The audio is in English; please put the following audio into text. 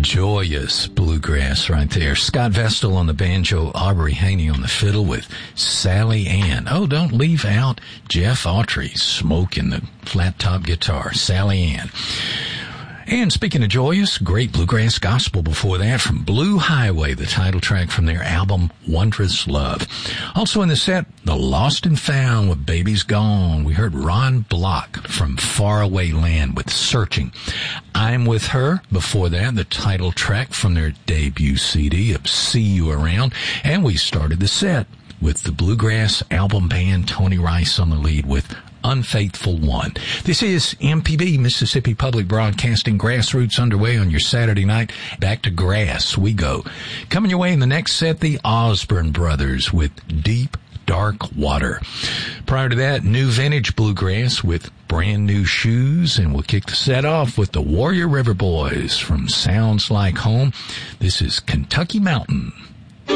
Joyous bluegrass right there. Scott Vestal on the banjo, Aubrey Haney on the fiddle with Sally Ann. Oh, don't leave out Jeff Autry smoking the flat top guitar. Sally Ann. And speaking of joyous, great bluegrass gospel before that from Blue Highway, the title track from their album Wondrous Love. Also in the set, The Lost and Found with Baby's Gone. We heard Ron Block from Faraway Land with Searching. I'm With Her. Before that, the title track from their debut CD of See You Around. And we started the set with the bluegrass album band, Tony Rice on the lead with Unfaithful One. This is MPB, Mississippi Public Broadcasting. Grassroots underway on your Saturday night. Back to grass we go. Coming your way in the next set, the Osborne Brothers with Deep Dark Water. Prior to that, new vintage bluegrass with Brand New Shoes, and we'll kick the set off with the Warrior River Boys from Sounds Like Home. This is Kentucky Mountain.